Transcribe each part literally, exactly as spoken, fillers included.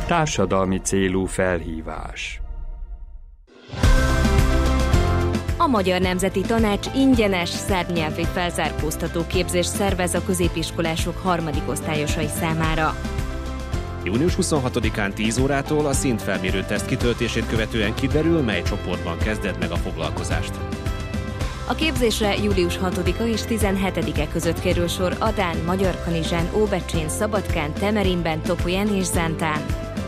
Társadalmi célú felhívás. A Magyar Nemzeti Tanács ingyenes szerb nyelvi felzárkóztató képzést szervez a középiskolások harmadik osztályosai számára. június huszonhatodikán tíz órától a szintfelmérő teszt kitöltését követően kiderül, mely csoportban kezded meg a foglalkozást. A képzésre július hatodika és tizenhetedike között kerül sor Adán, Magyarkanizsán, Óbecsén, Szabadkán, Temerinben, Topolyán és Zántán.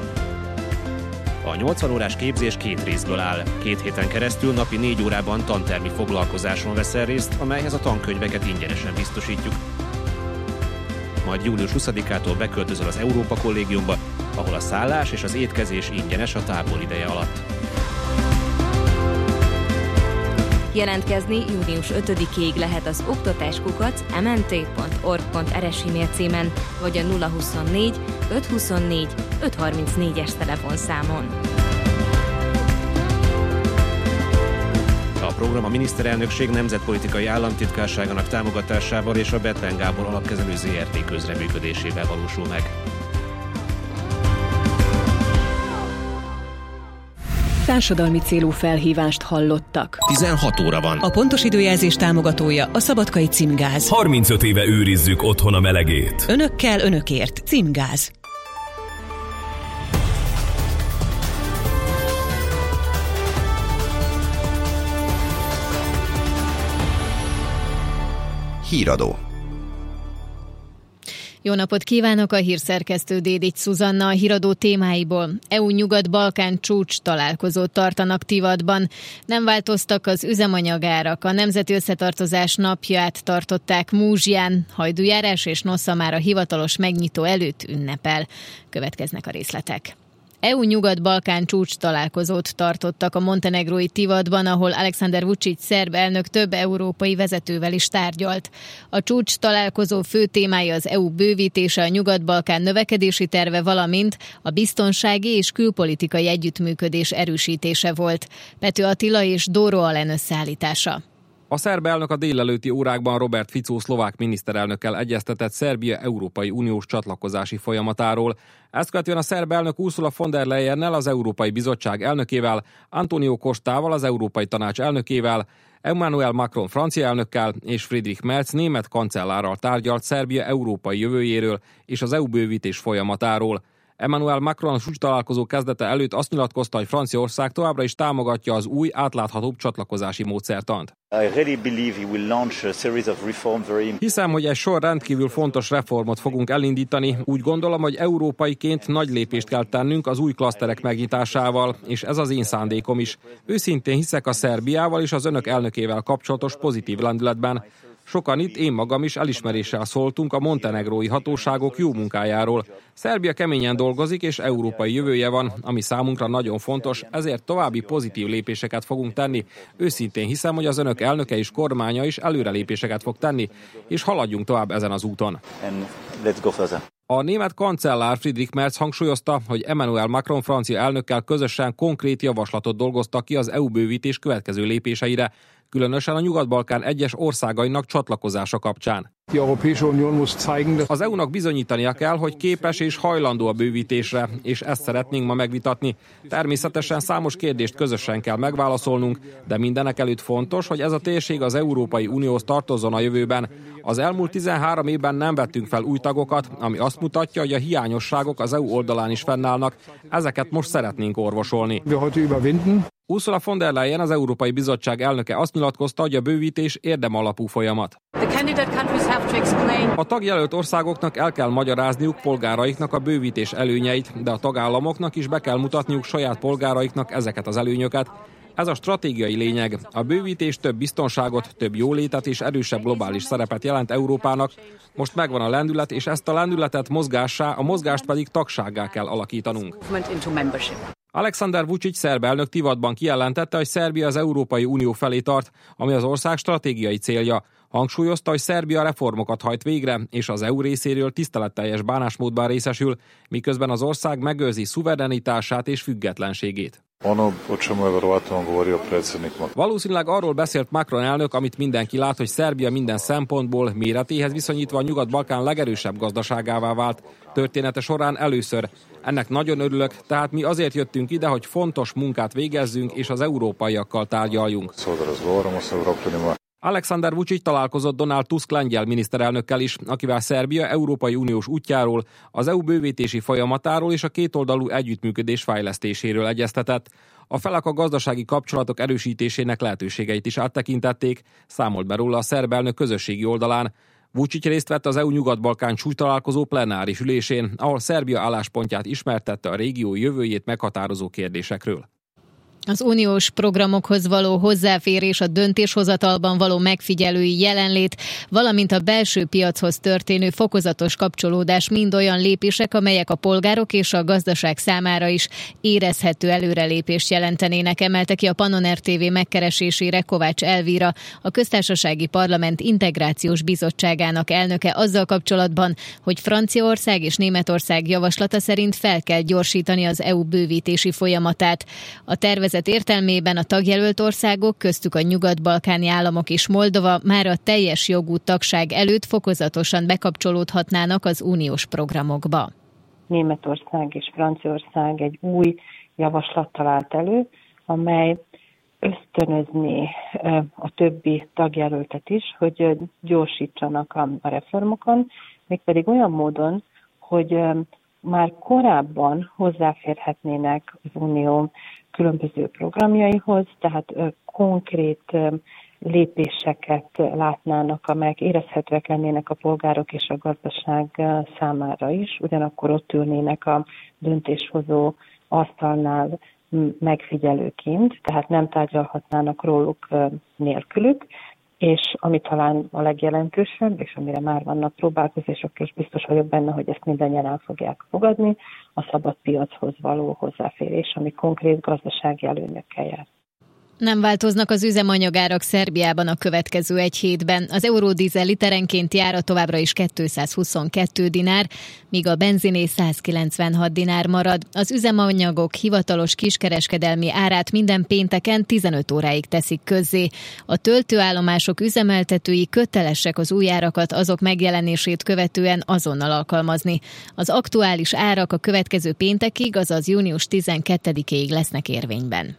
A nyolcvan órás képzés két részből áll. Két héten keresztül napi négy órában tantermi foglalkozáson veszel részt, amelyhez a tankönyveket ingyenesen biztosítjuk. Majd július huszadikától beköltözöl az Európa Kollégiumba, ahol a szállás és az étkezés ingyenes a tábor ideje alatt. Jelentkezni június ötödikéig lehet az oktatáskukac em en té pont org pont er es e-mail címen, vagy a nulla huszonnégy ötszázhuszonnégy ötszázharmincnégyes telefonszámon. A program a miniszterelnökség nemzetpolitikai államtitkárságának támogatásával és a Bethlen Gábor Alapkezelő zé er té közreműködésével valósul meg. Társadalmi célú felhívást hallottak. tizenhat óra van. A pontos időjelzés támogatója a Szabadkai Címgáz. harmincöt éve őrizzük otthon a melegét. Önökkel, önökért. Címgáz. Híradó. Jó napot kívánok, a hírszerkesztő Dédics Szuzanna, a híradó témáiból. é u-Nyugat-Balkán csúcs találkozót tartanak Tivadban. Nem változtak az üzemanyagárak. A Nemzeti Összetartozás napját tartották Múzsján. Hajdújárás és Nosza már a hivatalos megnyitó előtt ünnepel. Következnek a részletek. é u-Nyugat-Balkán csúcs találkozót tartottak a montenegrói Tivadban, ahol Aleksandar Vučić szerb elnök több európai vezetővel is tárgyalt. A csúcs találkozó fő témája az é u bővítése, a Nyugat-Balkán növekedési terve, valamint a biztonsági és külpolitikai együttműködés erősítése volt. Pető Attila és Dóró Alen összeállítása. A szerb elnök a délelőtti órákban Robert Fico szlovák miniszterelnökkel egyeztetett Szerbia Európai Uniós csatlakozási folyamatáról. Ezt követően a szerb elnök Ursula von der Leyennel, az Európai Bizottság elnökével, Antonio Costával, az Európai Tanács elnökével, Emmanuel Macron francia elnökkel és Friedrich Merz német kancellárral tárgyalt Szerbia európai jövőjéről és az é u bővítés folyamatáról. Emmanuel Macron a csúcs találkozó kezdete előtt azt nyilatkozta, hogy Franciaország továbbra is támogatja az új, átláthatóbb csatlakozási módszertant. Hiszem, hogy egy sor rendkívül fontos reformot fogunk elindítani. Úgy gondolom, hogy európaiként nagy lépést kell tennünk az új klaszterek megnyitásával, és ez az én szándékom is. Őszintén hiszek a Szerbiával és az önök elnökével kapcsolatos pozitív lendületben. Sokan itt, én magam is elismeréssel szóltunk a montenegrói hatóságok jó munkájáról. Szerbia keményen dolgozik és európai jövője van, ami számunkra nagyon fontos, ezért további pozitív lépéseket fogunk tenni. Őszintén hiszem, hogy az önök elnöke és kormánya is előrelépéseket fog tenni, és haladjunk tovább ezen az úton. A német kancellár Friedrich Merz hangsúlyozta, hogy Emmanuel Macron francia elnökkel közösen konkrét javaslatot dolgoztak ki az é u bővítés következő lépéseire, különösen a Nyugat-Balkán egyes országainak csatlakozása kapcsán. Az é u-nak bizonyítania kell, hogy képes és hajlandó a bővítésre, és ezt szeretnénk ma megvitatni. Természetesen számos kérdést közösen kell megválaszolnunk, de mindenek előtt fontos, hogy ez a térség az Európai Unióhoz tartozzon a jövőben. Az elmúlt tizenhárom évben nem vettünk fel új tagokat, ami azt mutatja, hogy a hiányosságok az é u oldalán is fennállnak. Ezeket most szeretnénk orvosolni. Ursula von der Leyen, az Európai Bizottság elnöke azt nyilatkozta, hogy a bővítés érdemalapú folyamat. A tagjelölt országoknak el kell magyarázniuk polgáraiknak a bővítés előnyeit, de a tagállamoknak is be kell mutatniuk saját polgáraiknak ezeket az előnyöket. Ez a stratégiai lényeg. A bővítés több biztonságot, több jólétet és erősebb globális szerepet jelent Európának. Most megvan a lendület, és ezt a lendületet mozgássá, a mozgást pedig tagsággá kell alakítanunk. Aleksandar Vučić szerb elnök Tivadban kijelentette, hogy Szerbia az Európai Unió felé tart, ami az ország stratégiai célja. Hangsúlyozta, hogy Szerbia reformokat hajt végre, és az é u részéről tiszteletteljes bánásmódban részesül, miközben az ország megőrzi szuverenitását és függetlenségét. Valószínűleg arról beszélt Macron elnök, amit mindenki lát, hogy Szerbia minden szempontból méretéhez viszonyítva a Nyugat-Balkán legerősebb gazdaságává vált. Története során először. Ennek nagyon örülök, tehát mi azért jöttünk ide, hogy fontos munkát végezzünk és az európaiakkal tárgyaljunk. Alexander Vučić találkozott Donald Tusk lengyel miniszterelnökkel is, akivel Szerbia Európai Uniós útjáról, az é u bővítési folyamatáról és a kétoldalú együttműködés fejlesztéséről egyeztetett. A felek a gazdasági kapcsolatok erősítésének lehetőségeit is áttekintették, számolt be róla a szerb elnök közösségi oldalán. Vučić részt vett az é u Nyugat-Balkán csúcstalálkozó plenáris ülésén, ahol Szerbia álláspontját ismertette a régió jövőjét meghatározó kérdésekről. Az uniós programokhoz való hozzáférés, a döntéshozatalban való megfigyelői jelenlét, valamint a belső piachoz történő fokozatos kapcsolódás mind olyan lépések, amelyek a polgárok és a gazdaság számára is érezhető előrelépést jelentenének, emelte ki a Pannon er té vé megkeresésére Kovács Elvíra, a Köztársasági Parlament Integrációs Bizottságának elnöke azzal kapcsolatban, hogy Franciaország és Németország javaslata szerint fel kell gyorsítani az é u bővítési folyamatát. A tervezet értelmében a tagjelölt országok, köztük a nyugat-balkáni államok és Moldova már a teljes jogú tagság előtt fokozatosan bekapcsolódhatnának az uniós programokba. Németország és Franciaország egy új javaslattal állt elő, amely ösztönözni a többi tagjelöltet is, hogy gyorsítsanak a reformokon, mégpedig olyan módon, hogy már korábban hozzáférhetnének az unió különböző programjaihoz, tehát konkrét lépéseket látnának, amelyek érezhetőek lennének a polgárok és a gazdaság számára is, ugyanakkor ott ülnének a döntéshozó asztalnál megfigyelőként, tehát nem tárgyalhatnának róluk nélkülük, és ami talán a legjelentősebb, és amire már vannak próbálkozások, és biztos vagyok benne, hogy ezt mindannyian el fogják fogadni, a szabad piachoz való hozzáférés, ami konkrét gazdasági előnyökkel jár. Nem változnak az üzemanyagárak Szerbiában a következő egy hétben. Az eurodízel literenként jára továbbra is kétszázhuszonkettő dinár, míg a benziné százkilencvenhat dinár marad. Az üzemanyagok hivatalos kiskereskedelmi árát minden pénteken tizenöt óráig teszik közzé. A töltőállomások üzemeltetői kötelesek az új árakat azok megjelenését követően azonnal alkalmazni. Az aktuális árak a következő péntekig, azaz június tizenkettedikéig lesznek érvényben.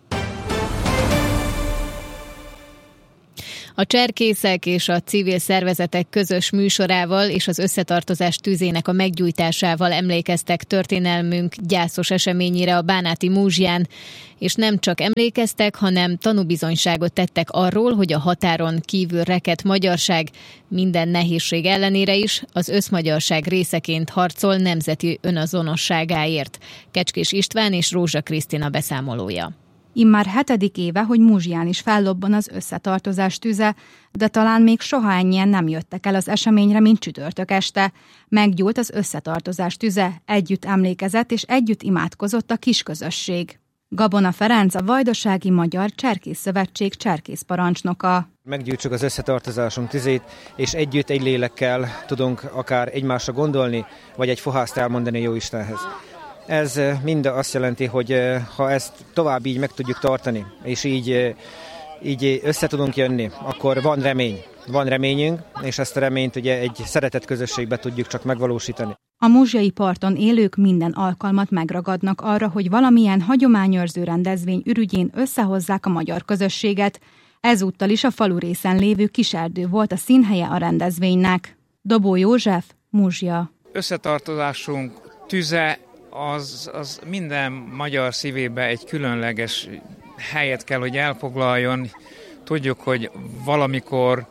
A cserkészek és a civil szervezetek közös műsorával és az összetartozás tüzének a meggyújtásával emlékeztek történelmünk gyászos eseményére a bánáti Múzsján, és nem csak emlékeztek, hanem tanúbizonyságot tettek arról, hogy a határon kívül rekedt magyarság minden nehézség ellenére is az összmagyarság részeként harcol nemzeti önazonosságáért. Kecskés István és Rózsa Krisztina beszámolója. Immár hetedik éve, hogy Múzsján is fellobban az összetartozás tüze, de talán még soha ennyien nem jöttek el az eseményre, mint csütörtök este. Meggyúlt az összetartozás tüze, együtt emlékezett és együtt imádkozott a kisközösség. Gabona Ferenc, a Vajdasági Magyar Cserkész Szövetség cserkészparancsnoka. Meggyújtsuk az összetartozásunk tüzét, és együtt egy lélekkel tudunk akár egymásra gondolni, vagy egy fohászt elmondani Jóistenhez. Ez mind azt jelenti, hogy ha ezt tovább így meg tudjuk tartani, és így, így össze tudunk jönni, akkor van remény. Van reményünk, és ezt a reményt ugye egy szeretett közösségbe tudjuk csak megvalósítani. A múzsjai parton élők minden alkalmat megragadnak arra, hogy valamilyen hagyományőrző rendezvény ürügyén összehozzák a magyar közösséget. Ezúttal is a falurészen lévő kiserdő volt a színhelye a rendezvénynek. Dobó József, Múzsja. Összetartozásunk tüze Az, az minden magyar szívébe egy különleges helyet kell, hogy elfoglaljon. Tudjuk, hogy valamikor,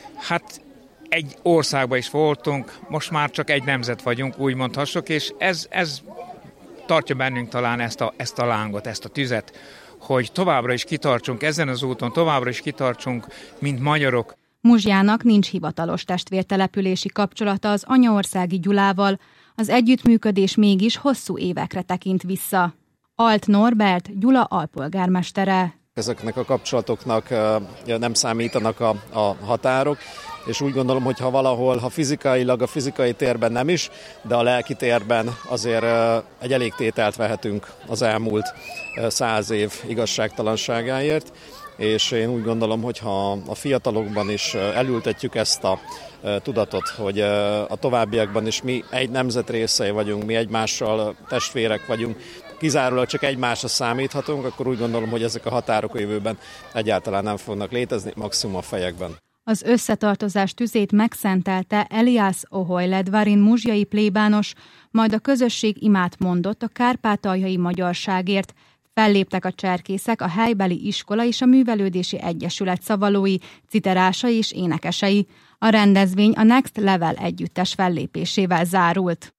hát egy országban is voltunk, most már csak egy nemzet vagyunk, úgy mondhassuk, és ez, ez tartja bennünk talán ezt a, ezt a lángot, ezt a tüzet, hogy továbbra is kitartsunk ezen az úton, továbbra is kitartsunk, mint magyarok. Múzsjának nincs hivatalos testvértelepülési kapcsolata az anyaországi Gyulával, az együttműködés mégis hosszú évekre tekint vissza. Alt Norbert, Gyula alpolgármestere. Ezeknek a kapcsolatoknak nem számítanak a, a határok, és úgy gondolom, hogy ha valahol, ha fizikailag a fizikai térben nem is, de a lelki térben azért egy elég tételt vehetünk az elmúlt száz év igazságtalanságáért, és én úgy gondolom, hogy ha a fiatalokban is elültetjük ezt a tudatot, hogy a továbbiakban is mi egy nemzet részei vagyunk, mi egymással testvérek vagyunk, kizárólag csak egymásra számíthatunk, akkor úgy gondolom, hogy ezek a határok a jövőben egyáltalán nem fognak létezni, maximum a fejekben. Az összetartozás tüzét megszentelte Elias Ohoy-Ledvarin muzsiai plébános, majd a közösség imát mondott a kárpátaljai magyarságért. Felléptek a cserkészek, a helybeli iskola és a művelődési egyesület szavalói, citerásai és énekesei. A rendezvény a Next Level együttes fellépésével zárult.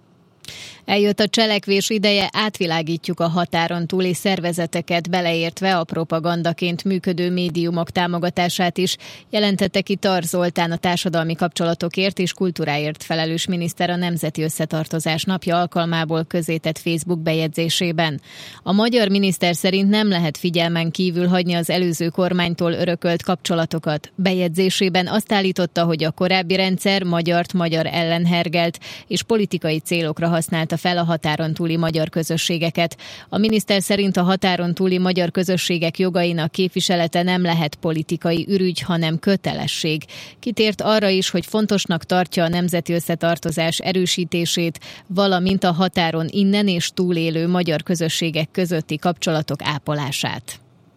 Eljött a cselekvés ideje, átvilágítjuk a határon túli szervezeteket, beleértve a propagandaként működő médiumok támogatását is, jelentette ki Tar Zoltán, a társadalmi kapcsolatokért és kultúráért felelős miniszter a Nemzeti Összetartozás napja alkalmából közzétett Facebook bejegyzésében. A magyar miniszter szerint nem lehet figyelmen kívül hagyni az előző kormánytól örökölt kapcsolatokat. Bejegyzésében azt állította, hogy a korábbi rendszer magyart magyar ellen hergelt, és politikai célokra használta fel a határon túli magyar közösségeket. A miniszter szerint a határon túli magyar közösségek jogainak képviselete nem lehet politikai ürügy, hanem kötelesség. Kitért arra is, hogy fontosnak tartja a nemzeti összetartozás erősítését, valamint a határon innen és túlélő magyar közösségek közötti kapcsolatok ápolását.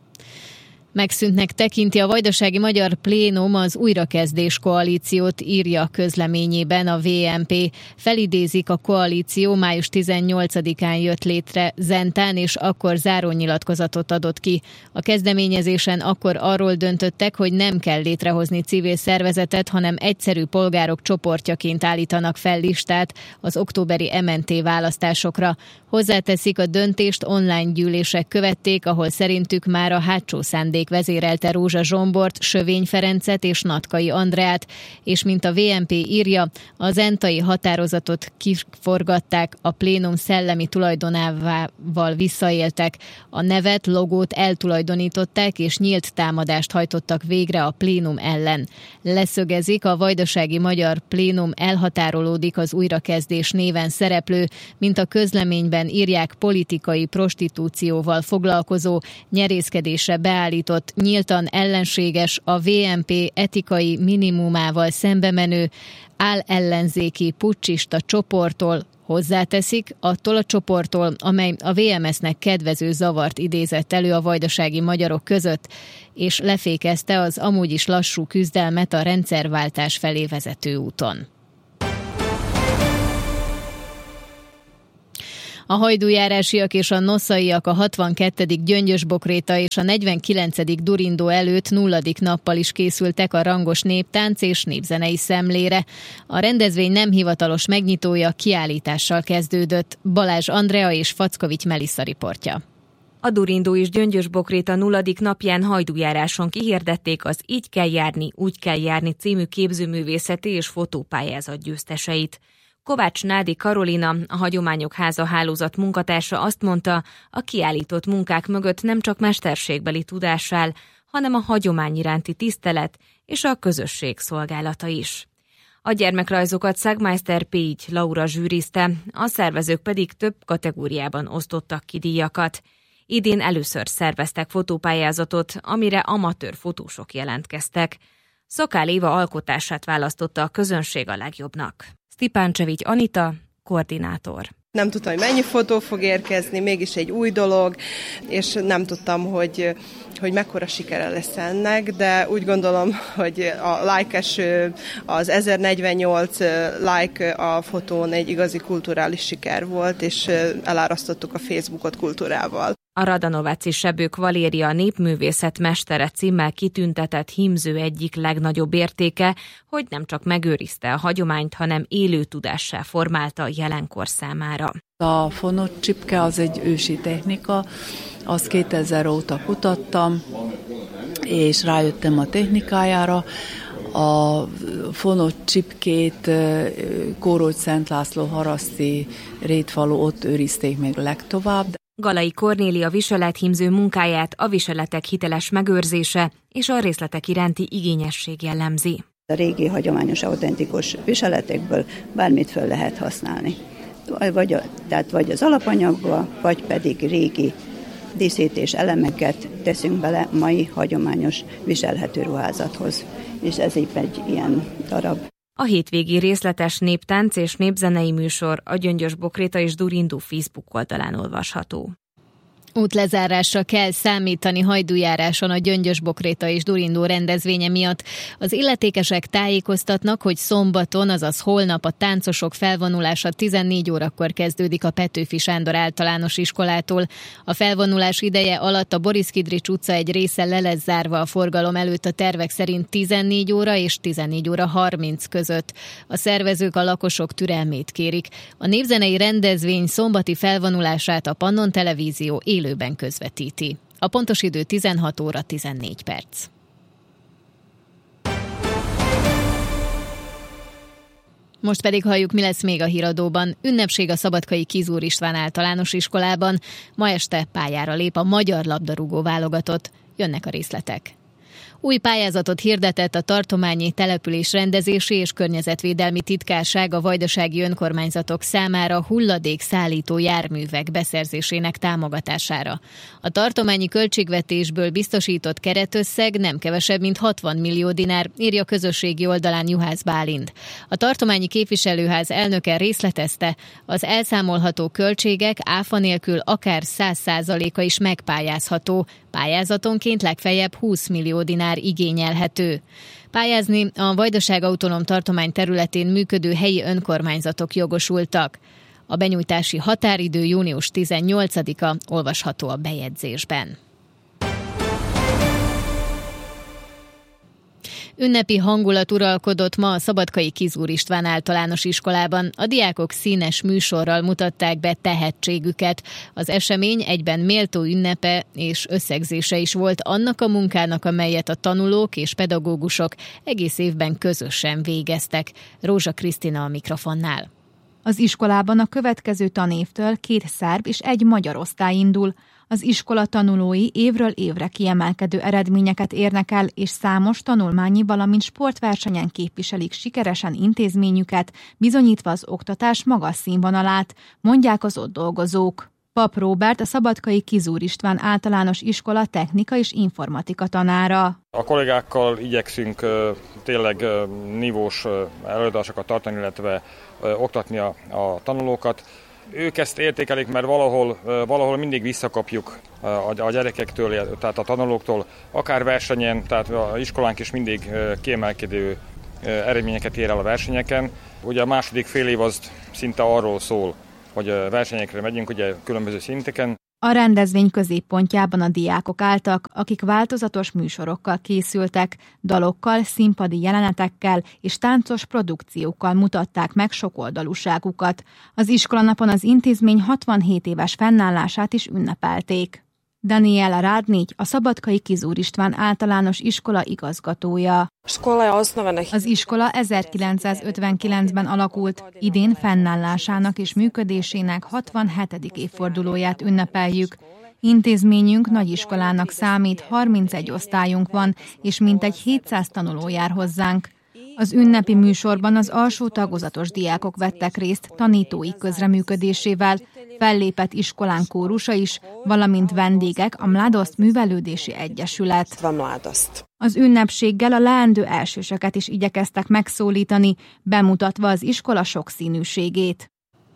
Megszűntnek tekinti a Vajdasági Magyar Plénum az újrakezdés koalíciót, írja a közleményében a vé em pé. Felidézik, a koalíció május tizennyolcadikán jött létre Zentán, és akkor zárónyilatkozatot adott ki. A kezdeményezésen akkor arról döntöttek, hogy nem kell létrehozni civil szervezetet, hanem egyszerű polgárok csoportjaként állítanak fel listát az októberi em en té választásokra. Hozzáteszik, a döntést online gyűlések követték, ahol szerintük már a hátsó szándék vezérelte Rózsa Zsombort, Sövény Ferencet és Natkai Andreát, és mint a vé em pé írja, a zentai határozatot kiforgatták, a plénum szellemi tulajdonával visszaéltek, a nevet, logót eltulajdonították, és nyílt támadást hajtottak végre a plénum ellen. Leszögezik, a Vajdasági Magyar Plénum elhatárolódik az újrakezdés néven szereplő, mint a közleményben írják, politikai prostitúcióval foglalkozó, nyerészkedésre beállított, nyíltan ellenséges, a vé em pé etikai minimumával szembe menő, állellenzéki puccsista csoporttól, hozzáteszik, attól a csoporttól, amely a vé em es-nek kedvező zavart idézett elő a vajdasági magyarok között, és lefékezte az amúgy is lassú küzdelmet a rendszerváltás felé vezető úton. A hajdújárásiak és a noszaiak a hatvankettedik Gyöngyösbokréta és a negyvenkilencedik Durindó előtt nulladik nappal is készültek a rangos néptánc és népzenei szemlére. A rendezvény nem hivatalos megnyitója kiállítással kezdődött. Balázs Andrea és Fackovics Melissa riportja. A Durindó és Gyöngyösbokréta nulladik napján hajdújáráson kihirdették az Így kell járni, úgy kell járni című képzőművészeti és fotópályázat győzteseit. Kovács Nádi Karolina, a Hagyományok Háza hálózat munkatársa azt mondta, a kiállított munkák mögött nem csak mesterségbeli tudás áll, hanem a hagyomány iránti tisztelet és a közösség szolgálata is. A gyermekrajzokat Szagmeister Pégy Laura zsűrizte, a szervezők pedig több kategóriában osztottak ki díjakat. Idén először szerveztek fotópályázatot, amire amatőr fotósok jelentkeztek. Szakál Éva alkotását választotta a közönség a legjobbnak. Stipáncevics Anita, koordinátor. Nem tudtam, hogy mennyi fotó fog érkezni, mégis egy új dolog, és nem tudtam, hogy, hogy mekkora sikere lesz ennek, de úgy gondolom, hogy a like-es, az ezernegyvennyolc like a fotón egy igazi kulturális siker volt, és elárasztottuk a Facebookot kultúrával. A Radanováci Sebők Valéria népművészet mestere címmel kitüntetett hímző egyik legnagyobb értéke, hogy nem csak megőrizte a hagyományt, hanem élő tudássá formálta a jelenkor számára. A fonocsipke az egy ősi technika, azt kétezer óta kutattam, és rájöttem a technikájára. A fonocsipkét Kóroly Szent László haraszti rétfalu, ott őrizték még legtovább. Galai Kornélia viselethímző munkáját a viseletek hiteles megőrzése és a részletek iránti igényesség jellemzi. A régi, hagyományos, autentikus viseletekből bármit föl lehet használni. Vagy, a, tehát vagy az alapanyagba, vagy pedig régi díszítés elemeket teszünk bele mai hagyományos viselhető ruházathoz. És ez épp egy ilyen darab. A hétvégi részletes néptánc és népzenei műsor a Gyöngyös Bokréta és Durindú Facebook oldalán olvasható. Útlezárásra kell számítani Hajdújáráson a Gyöngyös Bokréta és Durindó rendezvénye miatt. Az illetékesek tájékoztatnak, hogy szombaton, azaz holnap a táncosok felvonulása tizennégy órakor kezdődik a Petőfi Sándor általános iskolától. A felvonulás ideje alatt a Boris Kidrics utca egy része le lesz zárva a forgalom előtt a tervek szerint tizennégy óra és tizennégy óra harminc között. A szervezők a lakosok türelmét kérik. A népzenei rendezvény szombati felvonulását a Pannon Televízió élőben közvetíti. A pontos idő tizenhat óra tizennégy perc. Most pedig halljuk, mi lesz még a híradóban. Ünnepség a szabadkai Kizúr István általános iskolában. Ma este pályára lép a magyar labdarúgó válogatott. Jönnek a részletek. Új pályázatot hirdetett a tartományi település rendezési és környezetvédelmi titkárság a vajdasági önkormányzatok számára hulladék szállító járművek beszerzésének támogatására. A tartományi költségvetésből biztosított keretösszeg nem kevesebb, mint hatvan millió dinár, írja a közösségi oldalán Juhász Bálint. A tartományi képviselőház elnöke részletezte, az elszámolható költségek áfa nélkül akár száz százaléka is megpályázható, pályázatonként legfeljebb húsz millió dinár igényelhető. Pályázni a Vajdaság autonóm tartomány területén működő helyi önkormányzatok jogosultak. A benyújtási határidő június tizennyolcadika, olvasható a bejegyzésben. Ünnepi hangulat uralkodott ma a szabadkai Kizúr István általános iskolában. A diákok színes műsorral mutatták be tehetségüket. Az esemény egyben méltó ünnepe és összegzése is volt annak a munkának, amelyet a tanulók és pedagógusok egész évben közösen végeztek. Rózsa Krisztina a mikrofonnál. Az iskolában a következő tanévtől két szerb és egy magyar osztály indul. Az iskola tanulói évről évre kiemelkedő eredményeket érnek el, és számos tanulmányi, valamint sportversenyen képviselik sikeresen intézményüket, bizonyítva az oktatás magas színvonalát, mondják az ott dolgozók. Pap Róbert, a szabadkai Kizúr István általános iskola technika és informatika tanára. A kollégákkal igyekszünk tényleg nívós előadásokat tartani, illetve oktatni a, a tanulókat. Ők ezt értékelik, mert valahol, valahol mindig visszakapjuk a, a gyerekektől, tehát a tanulóktól, akár versenyen, tehát az iskolánk is mindig kiemelkedő eredményeket ér el a versenyeken. Ugye a második fél év az szinte arról szól, hogy versenyekre megyünk, ugye különböző szinteken. A rendezvény középpontjában a diákok álltak, akik változatos műsorokkal készültek, dalokkal, színpadi jelenetekkel és táncos produkciókkal mutatták meg sokoldalúságukat. Az iskolanapon az intézmény hatvanhét éves fennállását is ünnepelték. Daniela Rádnics, a szabadkai Kizúr István általános iskola igazgatója. Az iskola ezerkilencszázötvenkilencben alakult, idén fennállásának és működésének hatvanhetedik évfordulóját ünnepeljük. Intézményünk nagyiskolának számít, harmincegy osztályunk van, és mintegy hétszáz tanuló jár hozzánk. Az ünnepi műsorban az alsó tagozatos diákok vettek részt tanítói közreműködésével, fellépett iskolán kórusa is, valamint vendégek a Mladoszt Művelődési Egyesület. Az ünnepséggel a leendő elsősöket is igyekeztek megszólítani, bemutatva az iskola sokszínűségét.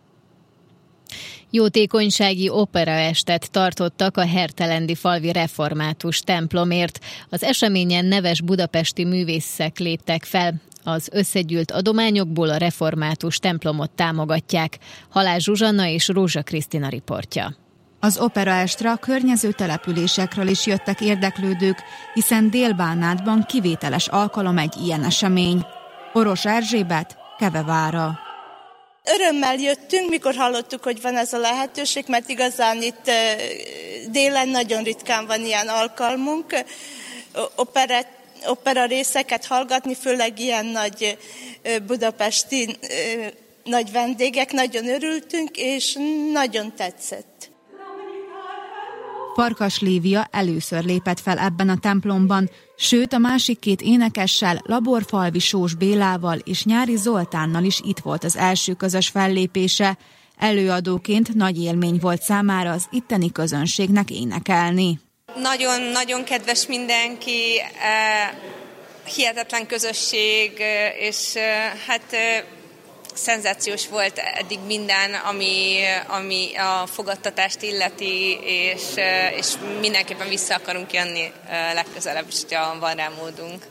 Jótékonysági operaestet tartottak a Hertelendi falvi református templomért. Az eseményen neves budapesti művészek léptek fel. Az összegyűlt adományokból a református templomot támogatják. Halál Zsuzsanna és Rózsa Krisztina riportja. Az operaestre a környező településekről is jöttek érdeklődők, hiszen Dél-Bánátban kivételes alkalom egy ilyen esemény. Oros Erzsébet, Kevevára. Örömmel jöttünk, mikor hallottuk, hogy van ez a lehetőség, mert igazán itt délen nagyon ritkán van ilyen alkalmunk. Opera, opera részeket hallgatni, főleg ilyen nagy budapesti nagy vendégek, nagyon örültünk, és nagyon tetszett. Farkas Lívia először lépett fel ebben a templomban, sőt a másik két énekessel, Laborfalvi Sós Bélával és Nyári Zoltánnal is itt volt az első közös fellépése. Előadóként nagy élmény volt számára az itteni közönségnek énekelni. Nagyon-nagyon kedves mindenki, eh, hihetetlen közösség, eh, és eh, hát eh, szenzációs volt eddig minden, ami, ami a fogadtatást illeti, és, eh, és mindenképpen vissza akarunk jönni eh, legközelebb is, ha van rá módunk.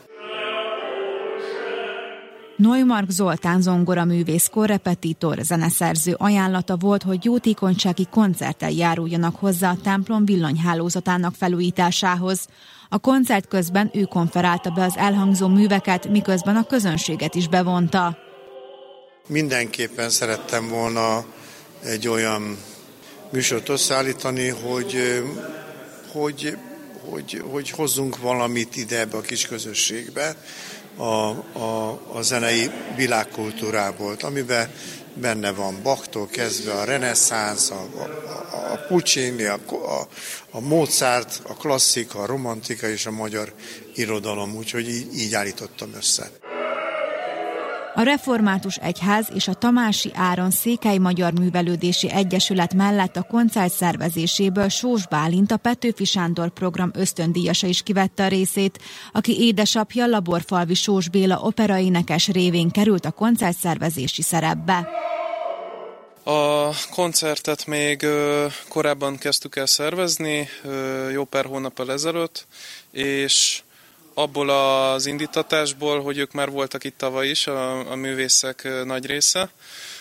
Neumark Zoltán zongoraművész korrepetitor zeneszerző ajánlata volt, hogy jótékonysági koncerttel járuljanak hozzá a templom villanyhálózatának felújításához. A koncert közben ő konferálta be az elhangzó műveket, miközben a közönséget is bevonta. Mindenképpen szerettem volna egy olyan műsort összeállítani, hogy, hogy, hogy, hogy hozzunk valamit ide ebbe a kis közösségbe, A, a, a zenei világkultúrából, amiben benne van Bachtól kezdve a reneszánsz, a, a, a Puccini, a, a, a Mozart, a klasszika, a romantika és a magyar irodalom, úgyhogy így, így állítottam össze. A Református Egyház és a Tamási Áron Székely Magyar Művelődési Egyesület mellett a koncert szervezéséből Sós Bálint, a Petőfi Sándor program ösztöndíjasa is kivette a részét, aki édesapja Laborfalvi Sós Béla operaénekes révén került a koncertszervezési szerepbe. A koncertet még korábban kezdtük el szervezni, jó pár hónappal ezelőtt, és abból az indítatásból, hogy ők már voltak itt tavaly is, a, a művészek nagy része,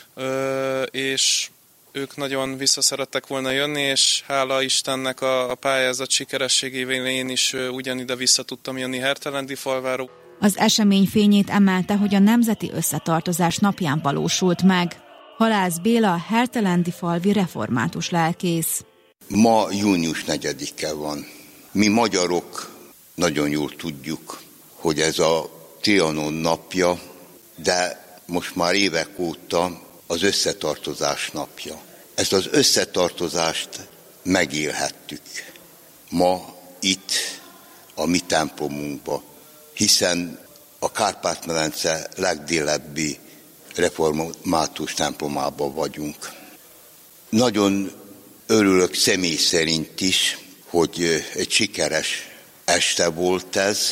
és ők nagyon visszaszerettek volna jönni, és hála Istennek a, a pályázat sikerességével én is ugyanide vissza tudtam jönni Hertelendyfalváról. Az esemény fényét emelte, hogy a Nemzeti Összetartozás napján valósult meg. Halász Béla, hertelendyfalvi református lelkész. Ma június negyedike van. Mi magyarok nagyon jól tudjuk, hogy ez a Trianon napja, de most már évek óta az összetartozás napja. Ezt az összetartozást megélhettük ma itt a mi templomunkban, hiszen a Kárpát-medence legdélebbi református templomában vagyunk. Nagyon örülök személy szerint is, hogy egy sikeres este volt ez.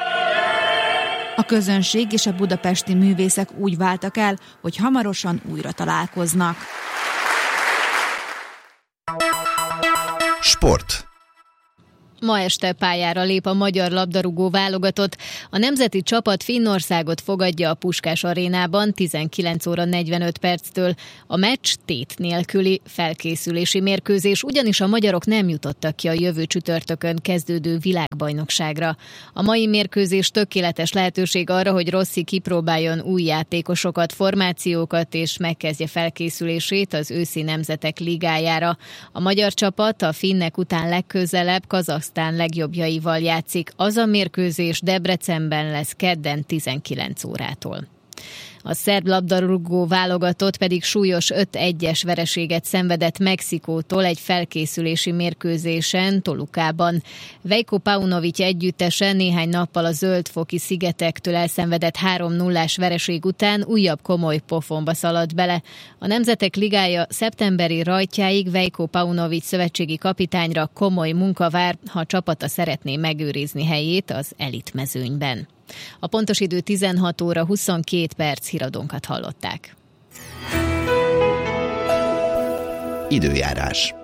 A közönség és a budapesti művészek úgy váltak el, hogy hamarosan újra találkoznak. Sport. Ma este pályára lép a magyar labdarúgó válogatott. A nemzeti csapat Finnországot fogadja a Puskás arénában tizenkilenc óra negyvenöt perctől. A meccs tét nélküli felkészülési mérkőzés, ugyanis a magyarok nem jutottak ki a jövő csütörtökön kezdődő világbajnokságra. A mai mérkőzés tökéletes lehetőség arra, hogy Rossi kipróbáljon új játékosokat, formációkat és megkezdje felkészülését az őszi nemzetek ligájára. A magyar csapat a finnek után legközelebb Kazahsztán legjobbjaival játszik. Az a mérkőzés Debrecenben lesz kedden tizenkilenc órától. A szerb labdarúgó válogatott pedig súlyos öt egyes vereséget szenvedett Mexikótól egy felkészülési mérkőzésen Tolukában. Veljko Paunovic együttese néhány nappal a Zöld-foki szigetektől elszenvedett három nullás vereség után újabb komoly pofonba szaladt bele. A Nemzetek Ligája szeptemberi rajtjáig Veljko Paunovic szövetségi kapitányra komoly munka vár, ha csapata szeretné megőrizni helyét az elitmezőnyben. A pontos idő tizenhat óra huszonkét perc, híradónkat hallották. Időjárás.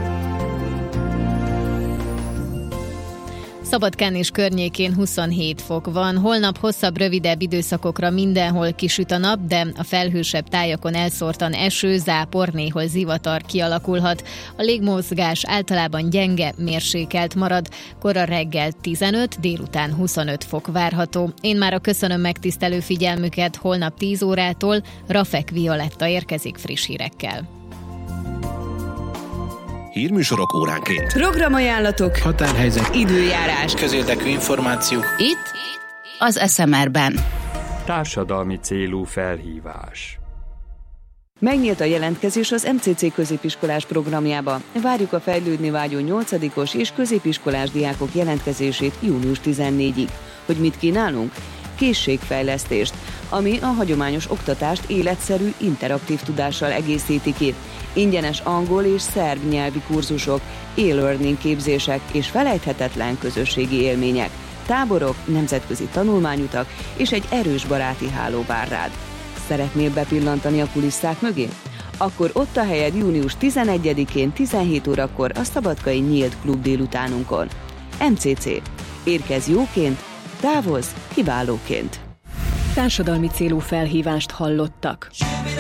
Szabadkán és környékén huszonhét fok van. Holnap hosszabb, rövidebb időszakokra mindenhol kisüt a nap, de a felhősebb tájakon elszórtan eső, zápor, néhol zivatar kialakulhat. A légmozgás általában gyenge, mérsékelt marad. Kora reggel tizenöt, délután huszonöt fok várható. Én már a köszönöm megtisztelő figyelmüket, holnap tíz órától Rafek Violetta érkezik friss hírekkel. Hírműsorok óránként. Programajánlatok, határhelyzet, időjárás, közérdekű információk. Itt az es em er-ben. Társadalmi célú felhívás. Megnyílt a jelentkezés az em cé cé középiskolás programjába. Várjuk a fejlődni vágyó nyolcadikos és középiskolás diákok jelentkezését június tizennégyig. Hogy mit kínálunk? Készségfejlesztést, ami a hagyományos oktatást életszerű, interaktív tudással egészíti ki. Ingyenes angol és szerb nyelvi kurzusok, e-learning képzések és felejthetetlen közösségi élmények, táborok, nemzetközi tanulmányutak és egy erős baráti háló vár rád. Szeretnél bepillantani a kulisszák mögé? Akkor ott a helyed június tizenegyedikén tizenhét órakor a Szabadkai Nyílt Klub délutánunkon. em cé cé. Érkezz jóként, távozz kiválóként. Társadalmi célú felhívást hallottak.